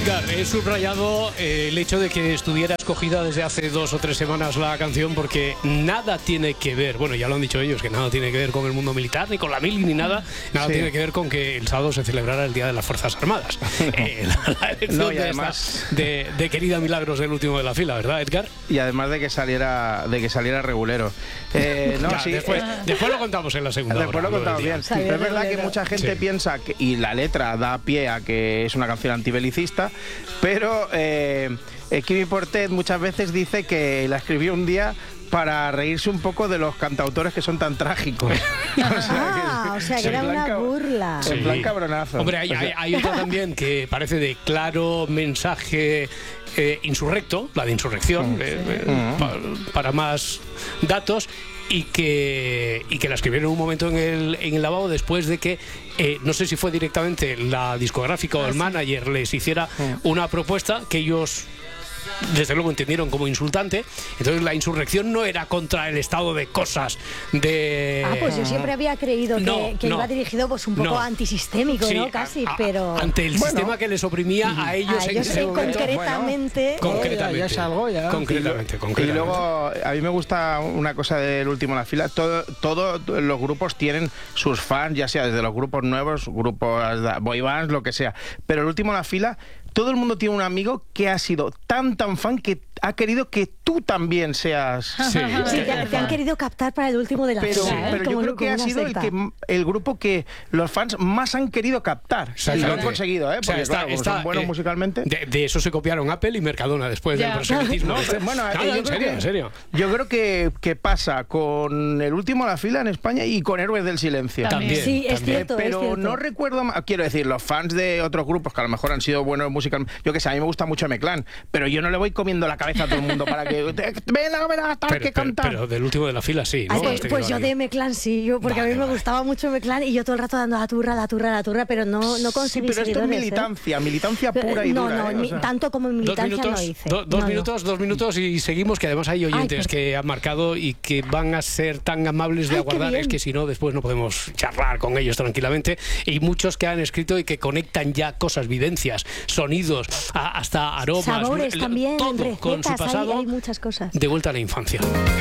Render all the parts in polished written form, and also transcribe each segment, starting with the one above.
Edgar, he subrayado el hecho de que estuviera escogida desde hace 2 o 3 semanas la canción porque nada tiene que ver, bueno, ya lo han dicho ellos, que nada tiene que ver con el mundo militar, ni con la mili, ni nada tiene que ver con que el sábado se celebrara el Día de las Fuerzas Armadas. La elección y además de querida Milagros del último de la fila, ¿verdad, Edgar? Y además de que saliera regulero. Después lo contamos en la segunda Después hora, lo contamos bien. Salió Es verdad regulero. que mucha gente piensa, y la letra da pie a que es una canción antibelicista, pero Quimi Portet muchas veces dice que la escribió un día para reírse un poco de los cantautores que son tan trágicos. O sea que era una burla. En plan cabronazo. Hombre, hay otra también que parece de claro mensaje insurrecto, la de insurrección, para más datos, y que la escribieron en un momento en el lavabo después de que no sé si fue directamente la discográfica o el manager les hiciera una propuesta que ellos desde luego entendieron como insultante. Entonces la insurrección no era contra el estado de cosas de... Pues yo siempre había creído que iba dirigido pues un poco antisistémico, sí, ¿no? Casi, pero... ante el sistema que les oprimía a ellos en ese momento. Concretamente. Concretamente. Ya es algo, ya. Concretamente. Y luego, a mí me gusta una cosa del último en la fila. Todos los grupos tienen sus fans, ya sea desde los grupos nuevos, grupos boy bands, lo que sea. Pero el último en la fila, todo el mundo tiene un amigo que ha sido tan fan que ha querido que tú también seas... Sí, te han querido captar para el último de la fila. Pero yo creo que ha sido el grupo que los fans más han querido captar. Y lo han conseguido, ¿eh? Porque son buenos musicalmente. De eso se copiaron Apple y Mercadona después del proselitismo. En serio. Yo creo que pasa con el último a la fila en España y con Héroes del Silencio. También. Sí, es cierto. Pero no recuerdo, quiero decir, los fans de otros grupos que a lo mejor han sido buenos musicalmente. Yo que sé, a mí me gusta mucho M-Clan, pero yo no le voy comiendo la cabeza a todo el mundo para que venga, tal que cantar. Pero del último de la fila sí, ¿no? Pues yo de M-Clan sí, porque a mí me gustaba mucho M-Clan y yo todo el rato dando la turra, pero no conseguí. Sí, pero esto es militancia pura y dura. No, tanto como en militancia no hice. Dos minutos y seguimos, que además hay oyentes que han marcado y que van a ser tan amables de aguardar, es que si no, después no podemos charlar con ellos tranquilamente. Y muchos que han escrito y que conectan ya cosas, vivencias, sonidos, hasta aromas, sabores también, todo recetas, con su pasado, hay muchas cosas. De vuelta a la infancia.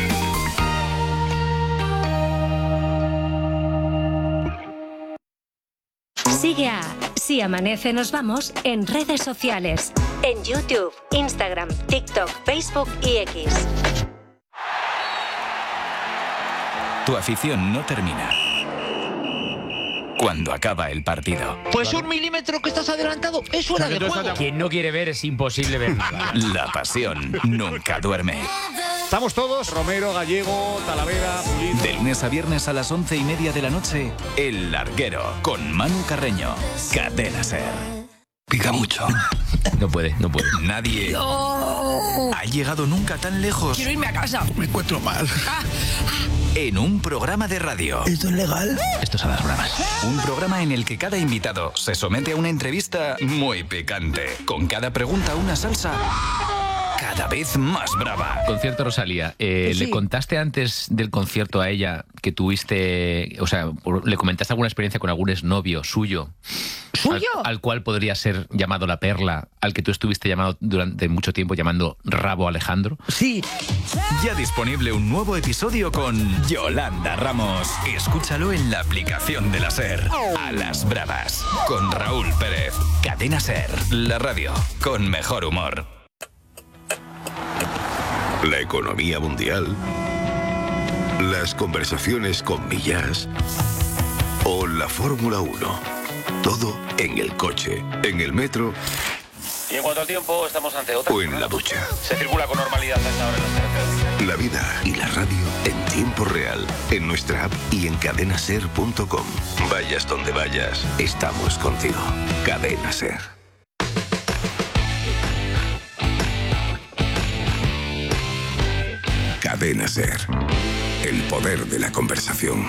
Sigue a Si Amanece Nos Vamos en redes sociales, en YouTube, Instagram, TikTok, Facebook y X. Tu afición no termina cuando acaba el partido. Pues 1 milímetro que estás adelantado, es fuera de juego. Quien no quiere ver es imposible ver nada. La pasión nunca duerme. Estamos todos, Romero, Gallego, Talavera, Pulido. De lunes a viernes a las 11:30 de la noche, El Larguero, con Manu Carreño. Cadena SER. Pica mucho. No puede. Nadie ha llegado nunca tan lejos. Quiero irme a casa. Me encuentro mal. En un programa de radio. ¿Esto es legal? Esto es a las bravas. Un programa en el que cada invitado se somete a una entrevista muy picante. Con cada pregunta una salsa cada vez más brava. Concierto Rosalía. ¿Le contaste antes del concierto a ella que tuviste, o sea, le comentaste alguna experiencia con algún exnovio suyo? ¿Suyo? Al cual podría ser llamado La Perla, al que tú estuviste llamado durante mucho tiempo llamando Rabo Alejandro. Sí. Ya disponible un nuevo episodio con Yolanda Ramos. Escúchalo en la aplicación de la SER. A las bravas, con Raúl Pérez. Cadena SER, la radio con mejor humor. La economía mundial, las conversaciones con Millas o la Fórmula 1. Todo en el coche, en el metro. Y en cuanto al tiempo, estamos ante otra. O en la ducha. Se circula con normalidad a esta hora en las carreteras. La vida y la radio en tiempo real, en nuestra app y en cadenaser.com. Vayas donde vayas, estamos contigo. Cadena SER. Cadena SER. El poder de la conversación.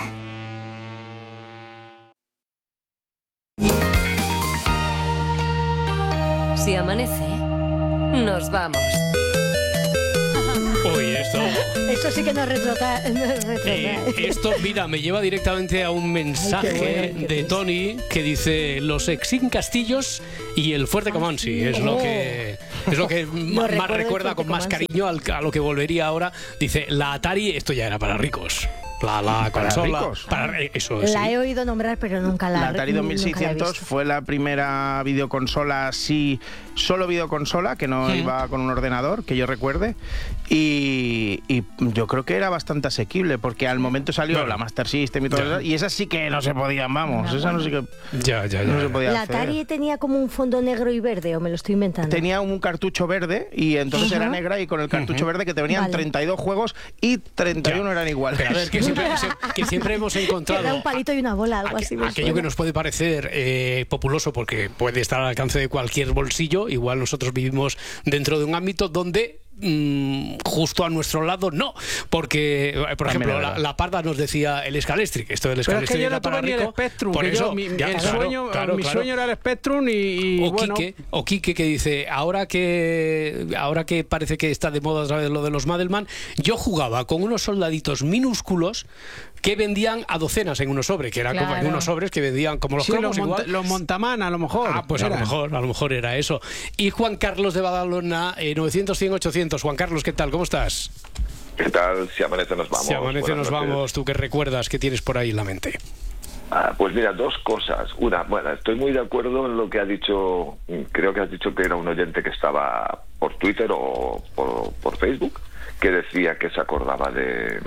Si amanece, nos vamos. Hoy Eso sí que no es retrotrae. Esto, mira, me lleva directamente a un mensaje de Tony que dice: los Exin Castillos y el Fuerte Comansi. Es lo que más recuerda con más cariño a lo que volvería ahora. Dice, la Atari, esto ya era para ricos. La consola. Eso es. La he oído nombrar, pero nunca la he visto. La Atari 2600 fue la primera videoconsola, solo videoconsola, que no iba con un ordenador, que yo recuerde. Y yo creo que era bastante asequible, porque al momento salió la Master System y todo eso, y esas sí que no se podían, vamos. Esa no sí que. No se podía ¿La Atari tenía como un fondo negro y verde, o me lo estoy inventando? Tenía un cartucho verde, y entonces era negra, y con el cartucho verde que te venían 32 juegos y 31 eran iguales. Pero a ver, que siempre hemos encontrado. Era un palito y una bola, algo así. Aquello que nos puede parecer populoso, porque puede estar al alcance de cualquier bolsillo. Igual nosotros vivimos dentro de un ámbito donde justo a nuestro lado no, porque por ejemplo la Parda nos decía el Scalestric, esto del Scalestric. Pero es que yo no tuve ni el Spectrum, por eso mi sueño era el Spectrum y bueno. O Quique que dice, ahora que parece que está de moda otra vez lo de los Madelman, yo jugaba con unos soldaditos minúsculos que vendían a docenas en unos sobres, que eran como en unos sobres que vendían como los cromos igual. Los Montaman, a lo mejor. Pues a lo mejor era eso. Y Juan Carlos de Badalona, 900, 100, 800. Juan Carlos, ¿qué tal? ¿Cómo estás? ¿Qué tal? Si amanece nos vamos. Si amanece nos vamos. ¿Tú qué recuerdas? ¿Qué tienes por ahí en la mente? Pues mira, dos cosas. Una, bueno, estoy muy de acuerdo en lo que ha dicho, creo que has dicho que era un oyente que estaba por Twitter o por Facebook, que decía que se acordaba de...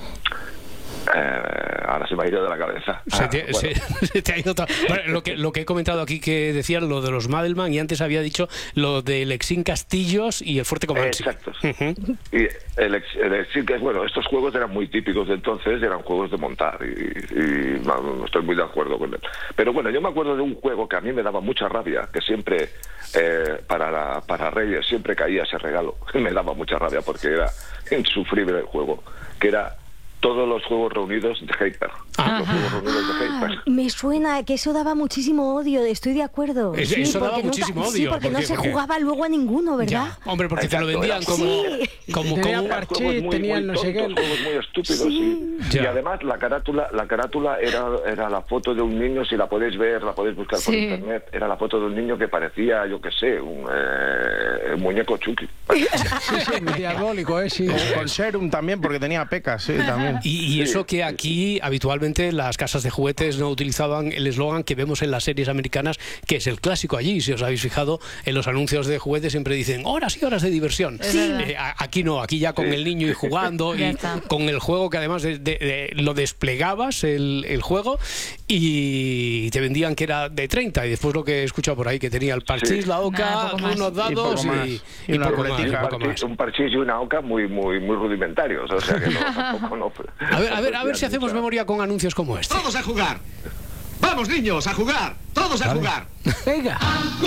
ahora se me ha ido de la cabeza. Se te ha ido bueno, lo que he comentado aquí, que decían lo de los Madelman, y antes había dicho lo del Exin Castillos y el Fuerte Comansi. Exacto. Y el Exin, que bueno, estos juegos eran muy típicos de entonces, eran juegos de montar y no estoy muy de acuerdo con él. Pero bueno, yo me acuerdo de un juego que a mí me daba mucha rabia, que siempre para Reyes siempre caía ese regalo. Me daba mucha rabia porque era insufrible el juego, que era todos los juegos reunidos de Hyper. Los juegos reunidos de Hyper. Me suena que eso daba muchísimo odio, estoy de acuerdo. Eso daba muchísimo odio. Sí, porque no se jugaba luego a ninguno, ¿verdad? Ya. Hombre, porque te lo vendían como parche, tenían no sé qué. Juegos muy estúpidos, Y además la carátula era la foto de un niño, si la podéis ver, la podéis buscar por internet, era la foto de un niño que parecía, yo qué sé, un muñeco Chucky. Sí, diabólico, sí. Con Serum también, porque tenía pecas, también. Y eso que aquí habitualmente las casas de juguetes no utilizaban el eslogan que vemos en las series americanas, que es el clásico allí. Si os habéis fijado, en los anuncios de juguetes siempre dicen horas y horas de diversión. Aquí no, aquí ya con el niño y jugando y con el juego, que además lo desplegabas el juego, y te vendían que era de 30, y después lo que he escuchado por ahí, que tenía el parchís, la oca, unos dados y poco más. Un parchís y una oca muy rudimentarios, o sea que tampoco no. A ver si hacemos memoria con anuncios como este. ¡Todos a jugar! ¡Vamos, niños, a jugar! ¡Todos a jugar! Venga.